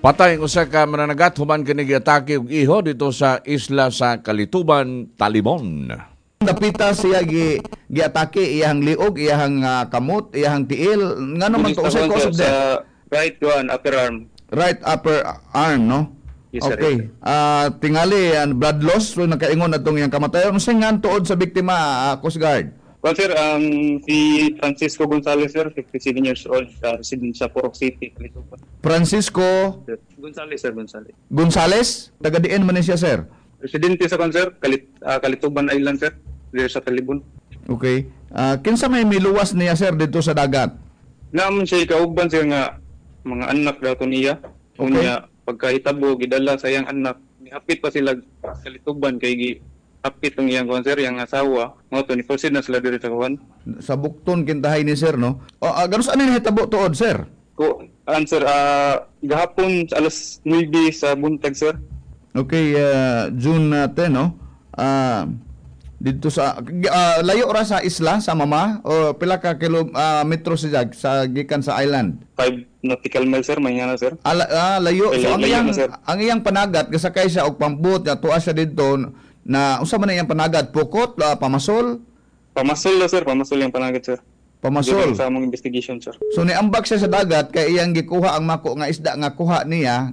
Patay ang usa ka mananagat human kini giatake og iho dito sa isla sa Kalituban, Talibon. Napita siya giatake iyang liog, iyang kamot, iyang tiil. Ngano man to usay cause of death? Right one, upper arm. Right upper arm, no? Yes, sir. Okay. Tingali blood loss so nakaingon atong iyang kamatayon. Unsay ngan tuod sa biktima, Coast Guard? Well, sir, si Francisco Gonzalez, sir, 57 years old, resident sa Purok City, Kalituban. Francisco Gonzalez, sir, Gonzalez. Gonzales, taga diin man ni siya, sir. Residente sa sir, Kalituban Island, sir, dito sa Talibon. Okay. Kinsa may miluwas niya, sir, dito sa dagat? Naman siya ikauban, sir, nga mga anak daw to niya. Okay. Unya, pagkahitabo, gidala sa iyang anak. Hapit pa sila Kalituban, kay hapit ang iyang sir, iyang asawa. Mga to, ni proceed na sila dito sa kuwan. Sa bukton kintahay ni sir, no? Ganun saan ni hitabo tuod, sir? Answer, gahapon alas 9 sa buntag, sir. Okay, June 10, no? Dito sa layo ra sa isla sa Mama o pila ka kilometro sa gikan sa island? 5 nautical miles, sir, may nga, sir. Layo. So Layo na, sir. ang iyang panagat gasakay siya og pambot nga tuwa siya didto na unsa man na iyang panagat? Pukot, pamasol? Pamasol na, sir. Pamasol yung panagat, sir. Pamasol. Sa among investigation, sir. So niambak siya sa dagat kay iyang gikuha ang mako nga isda nga kuha niya